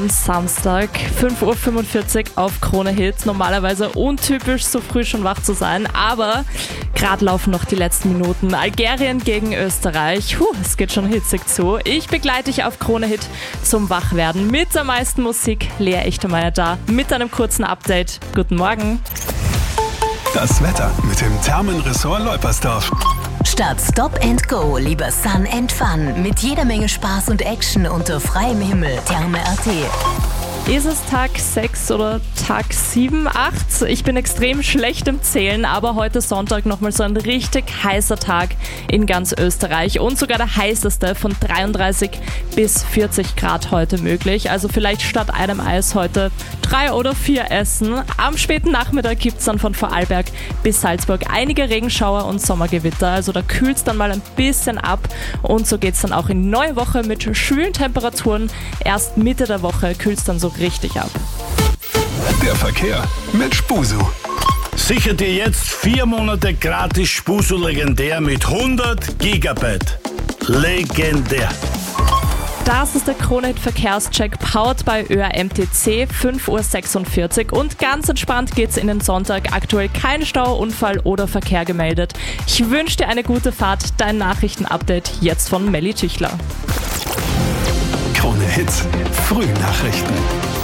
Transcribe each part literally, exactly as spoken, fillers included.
Samstag, fünf Uhr fünfundvierzig auf Krone Hit. Normalerweise untypisch, so früh schon wach zu sein, aber gerade laufen noch die letzten Minuten. Algerien gegen Österreich. Puh, es geht schon hitzig zu. Ich begleite dich auf Krone Hit zum Wachwerden mit der meisten Musik. Lea Echtermeier da mit einem kurzen Update. Guten Morgen. Das Wetter mit dem Thermenressort Leupersdorf. Statt Stop and Go lieber Sun and Fun mit jeder Menge Spaß und Action unter freiem Himmel. Therme Punkt at. Ist es Tag sechs oder Tag sieben, acht? Ich bin extrem schlecht im Zählen, aber heute Sonntag nochmal so ein richtig heißer Tag in ganz Österreich und sogar der heißeste von dreiunddreißig bis vierzig Grad heute möglich. Also vielleicht statt einem Eis heute drei oder vier essen. Am späten Nachmittag gibt es dann von Vorarlberg bis Salzburg einige Regenschauer und Sommergewitter. Also da kühlt es dann mal ein bisschen ab und so geht es dann auch in die neue Woche mit schwülen Temperaturen. Erst Mitte der Woche kühlt es dann so richtig ab. Der Verkehr mit Spusu. Sicher dir jetzt vier Monate gratis Spusu legendär mit hundert Gigabyte. Legendär. Das ist der Krone Hit Verkehrscheck powered by Ö R M T C, fünf Uhr sechsundvierzig und ganz entspannt geht's in den Sonntag. Aktuell kein Stau, Unfall oder Verkehr gemeldet. Ich wünsche dir eine gute Fahrt. Dein Nachrichtenupdate jetzt von Melly Tüchler. Krone Hits, Frühnachrichten.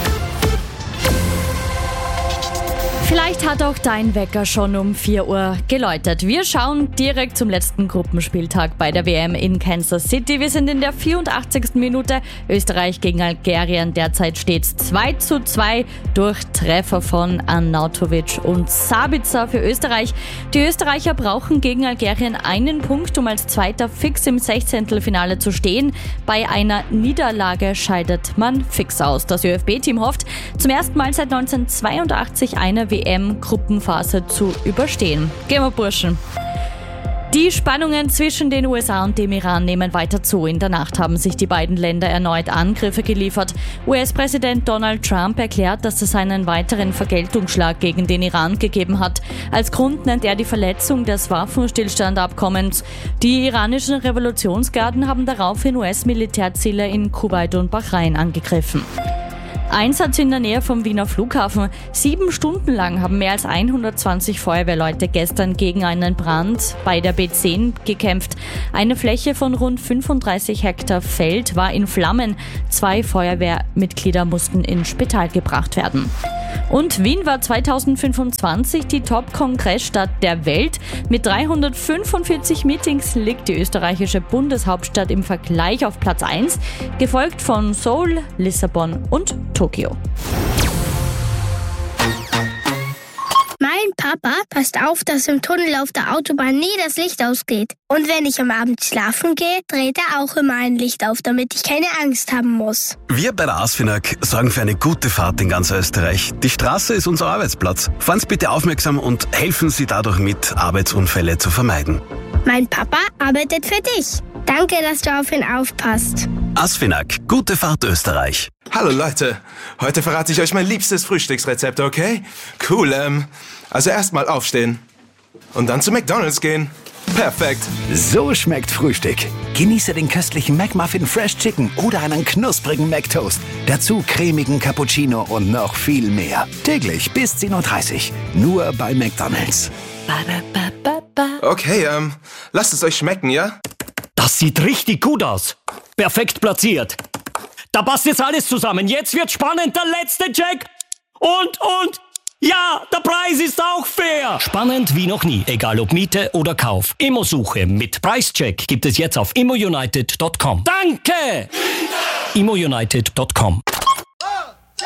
Vielleicht hat auch dein Wecker schon um vier Uhr geläutet. Wir schauen direkt zum letzten Gruppenspieltag bei der W M in Kansas City. Wir sind in der vierundachtzigsten Minute. Österreich gegen Algerien. Derzeit steht es zwei zu zwei durch Treffer von Arnautovic und Sabitzer für Österreich. Die Österreicher brauchen gegen Algerien einen Punkt, um als Zweiter fix im Sechzehntelfinale zu stehen. Bei einer Niederlage scheidet man fix aus. Das Ö F B-Team hofft, zum ersten Mal seit neunzehnhundertzweiundachtzig eine W M-Gruppenphase zu überstehen. Gehen wir, Burschen. Die Spannungen zwischen den U S A und dem Iran nehmen weiter zu. In der Nacht haben sich die beiden Länder erneut Angriffe geliefert. U S-Präsident Donald Trump erklärt, dass es einen weiteren Vergeltungsschlag gegen den Iran gegeben hat. Als Grund nennt er die Verletzung des Waffenstillstandabkommens. Die iranischen Revolutionsgarden haben daraufhin U S-Militärziele in Kuwait und Bahrain angegriffen. Einsatz in der Nähe vom Wiener Flughafen. Sieben Stunden lang haben mehr als hundertzwanzig Feuerwehrleute gestern gegen einen Brand bei der B zehn gekämpft. Eine Fläche von rund fünfunddreißig Hektar Feld war in Flammen. Zwei Feuerwehrmitglieder mussten ins Spital gebracht werden. Und Wien war zweitausendfünfundzwanzig die Top-Kongressstadt der Welt. Mit dreihundertfünfundvierzig Meetings liegt die österreichische Bundeshauptstadt im Vergleich auf Platz eins, gefolgt von Seoul, Lissabon und Tokio. Mein Papa passt auf, dass im Tunnel auf der Autobahn nie das Licht ausgeht. Und wenn ich am Abend schlafen gehe, dreht er auch immer ein Licht auf, damit ich keine Angst haben muss. Wir bei der ASFINAG sorgen für eine gute Fahrt in ganz Österreich. Die Straße ist unser Arbeitsplatz. Fahren Sie bitte aufmerksam und helfen Sie dadurch mit, Arbeitsunfälle zu vermeiden. Mein Papa arbeitet für dich. Danke, dass du auf ihn aufpasst. ASFINAG, gute Fahrt Österreich. Hallo Leute, heute verrate ich euch mein liebstes Frühstücksrezept, okay? Cool, ähm, also erstmal aufstehen und dann zu McDonald's gehen. Perfekt. So schmeckt Frühstück. Genieße den köstlichen McMuffin Fresh Chicken oder einen knusprigen McToast. Dazu cremigen Cappuccino und noch viel mehr. Täglich bis zehn Uhr dreißig. Nur bei McDonald's. Okay, ähm, lasst es euch schmecken, ja? Das sieht richtig gut aus. Perfekt platziert. Da passt jetzt alles zusammen. Jetzt wird spannend. Der letzte Check. Und, und, ja, der Preis ist auch fair. Spannend wie noch nie. Egal ob Miete oder Kauf. Immosuche mit Preischeck gibt es jetzt auf immo united punkt com. Danke! immo united punkt com